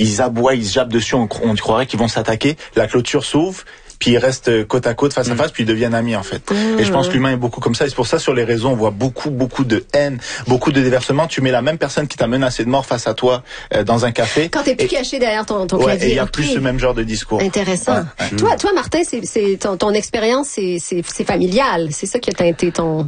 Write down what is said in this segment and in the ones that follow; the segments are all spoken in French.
ils aboient, ils se jappent dessus, on croirait qu'ils vont s'attaquer. La clôture s'ouvre, puis ils restent côte à côte, face à face, puis ils deviennent amis, en fait. Et je pense que l'humain est beaucoup comme ça. Et c'est pour ça, sur les réseaux, on voit beaucoup de haine, beaucoup de déversement. Tu mets la même personne qui t'a menacé de mort face à toi dans un café. Quand t'es plus caché derrière ton clavier. Et il y a plus ce même genre de discours. Intéressant. Toi, Martin, c'est ton expérience, c'est familial. C'est ça qui a teinté ton...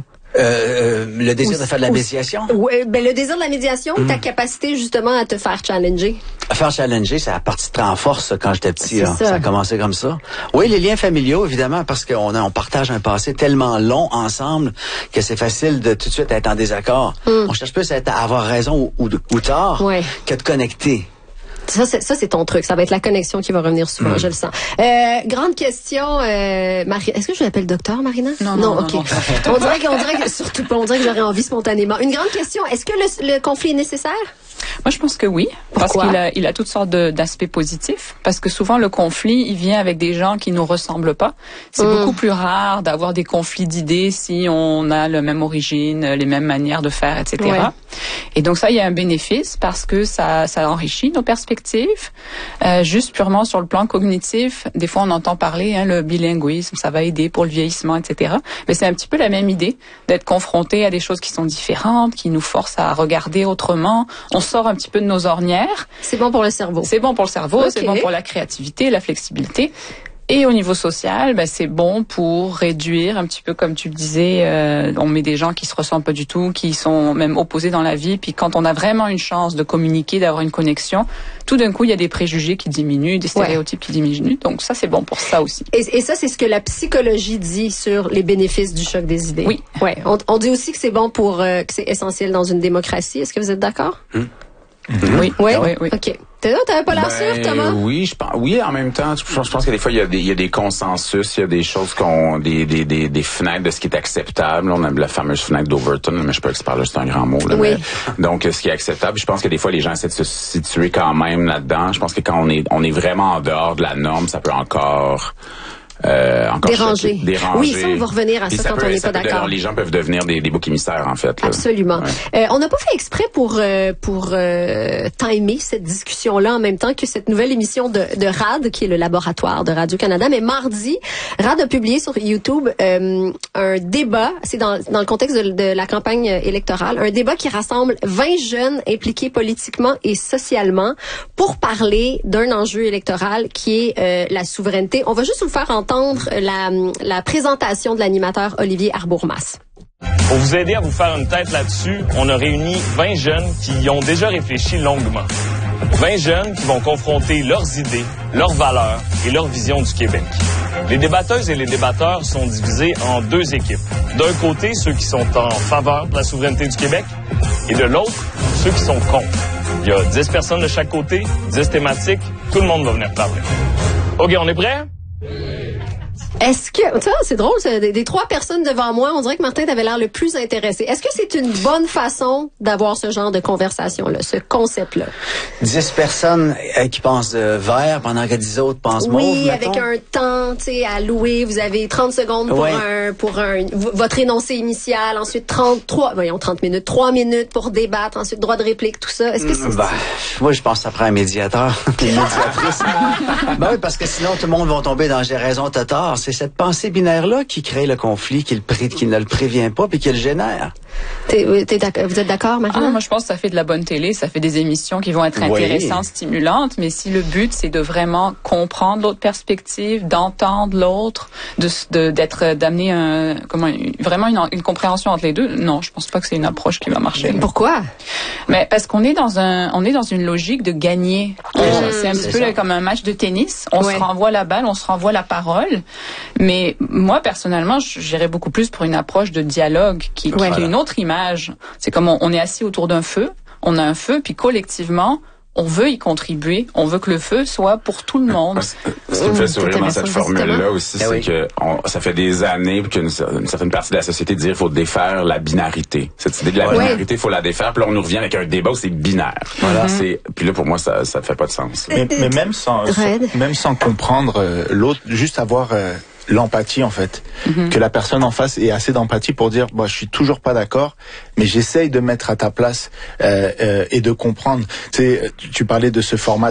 le désir de faire de la médiation? Oui, le désir de la médiation ou ta capacité justement à te faire challenger? À faire challenger, c'est la partie très en force quand j'étais petit. Là. Ça a commencé comme ça. Oui, les liens familiaux, évidemment, parce qu'on partage un passé tellement long ensemble que c'est facile de tout de suite être en désaccord. On cherche plus à avoir raison ou tort que de connecter. Ça, c'est ton truc. Ça va être la connexion qui va revenir souvent, je le sens. Grande question, Marie. Est-ce que je l'appelle docteur, Marina? Non, ok. Non. On dirait que surtout pas, on dirait que j'aurais envie spontanément. Une grande question. Est-ce que le conflit est nécessaire? Moi, je pense que oui. Pourquoi? Parce qu'il a toutes sortes d'aspects positifs. Parce que souvent, le conflit, il vient avec des gens qui nous ressemblent pas. C'est beaucoup plus rare d'avoir des conflits d'idées si on a la même origine, les mêmes manières de faire, etc. Ouais. Et donc ça, il y a un bénéfice parce que ça enrichit nos perspectives. Juste purement sur le plan cognitif, des fois on entend parler, le bilinguisme, ça va aider pour le vieillissement, etc. Mais c'est un petit peu la même idée d'être confronté à des choses qui sont différentes, qui nous forcent à regarder autrement. On sort un petit peu de nos ornières. C'est bon pour le cerveau. C'est bon pour le cerveau, okay. C'est bon pour la créativité, la flexibilité. Et au niveau social, c'est bon pour réduire un petit peu, comme tu le disais, on met des gens qui se ressemblent pas du tout, qui sont même opposés dans la vie. Puis quand on a vraiment une chance de communiquer, d'avoir une connexion, tout d'un coup, il y a des préjugés qui diminuent, des stéréotypes qui diminuent. Donc ça, c'est bon pour ça aussi. Et ça, c'est ce que la psychologie dit sur les bénéfices du choc des idées. Oui. Ouais. On dit aussi que c'est bon pour, que c'est essentiel dans une démocratie. Est-ce que vous êtes d'accord? Oui. OK. T'avais pas l'air sûr, Thomas? Oui, je pense. Oui, en même temps, je pense que des fois il y a des consensus, il y a des choses des fenêtres de ce qui est acceptable. On a la fameuse fenêtre d'Overton, mais je peux que c'est un grand mot. Là, oui. Donc, ce qui est acceptable, je pense que des fois les gens essaient de se situer quand même là-dedans. Je pense que quand on est vraiment en dehors de la norme, ça peut encore déranger. Oui, ça, on va revenir à ça quand on n'est pas d'accord. Les gens peuvent devenir des boucs émissaires, en fait. Là. Absolument. Ouais. On n'a pas fait exprès pour timer cette discussion-là en même temps que cette nouvelle émission de RAD, qui est le laboratoire de Radio-Canada. Mais mardi, RAD a publié sur YouTube un débat, c'est dans le contexte de la campagne électorale, un débat qui rassemble 20 jeunes impliqués politiquement et socialement pour parler d'un enjeu électoral qui est la souveraineté. On va juste vous faire entendre la présentation de l'animateur Olivier Arbourmas. Pour vous aider à vous faire une tête là-dessus, on a réuni 20 jeunes qui y ont déjà réfléchi longuement. 20 jeunes qui vont confronter leurs idées, leurs valeurs et leur vision du Québec. Les débatteuses et les débatteurs sont divisés en deux équipes. D'un côté, ceux qui sont en faveur de la souveraineté du Québec et de l'autre, ceux qui sont contre. Il y a 10 personnes de chaque côté, 10 thématiques, tout le monde va venir parler. OK, on est prêts? Est-ce que, ça, c'est drôle, des 3 personnes devant moi, on dirait que Martin t'avait l'air le plus intéressé. Est-ce que c'est une bonne façon d'avoir ce genre de conversation-là, ce concept-là? 10 personnes qui pensent vert pendant que 10 autres pensent mauve, oui, avec un temps, tu sais, à louer. Vous avez 30 secondes pour votre énoncé initial, ensuite 30 minutes, 3 minutes pour débattre, ensuite droit de réplique, tout ça. Est-ce que c'est moi, je pense que ça prend un médiateur. Une médiatrice. Oui, parce que sinon, tout le monde va tomber dans j'ai raison, t'as tort. C'est cette pensée binaire-là qui crée le conflit, qui ne le prévient pas puis qui le génère. Vous êtes d'accord, Marina? Moi, je pense que ça fait de la bonne télé, ça fait des émissions qui vont être intéressantes, stimulantes, mais si le but, c'est de vraiment comprendre l'autre perspective, d'entendre l'autre, d'amener vraiment une compréhension entre les deux, non, je pense pas que c'est une approche qui va marcher. Pourquoi? Mais parce qu'on est dans une logique de gagner. C'est un petit peu comme un match de tennis. On se renvoie la balle, on se renvoie la parole. Mais moi, personnellement, j'irais beaucoup plus pour une approche de dialogue qui est une autre image. C'est comme on est assis autour d'un feu, on a un feu, puis collectivement, on veut y contribuer, on veut que le feu soit pour tout le monde. Ce qui me fait sourire dans cette formule-là aussi, c'est que ça fait des années qu'une certaine partie de la société dit qu'il faut défaire la binarité. Cette idée de la binarité, il faut la défaire, puis là, on nous revient avec un débat où c'est binaire. Voilà. Puis là, pour moi, ça fait pas de sens. Mais même sans comprendre l'autre, juste avoir l'empathie, en fait. Que la personne en face ait assez d'empathie pour dire, je suis toujours pas d'accord, mais j'essaye de mettre à ta place et de comprendre. Tu parlais de ce format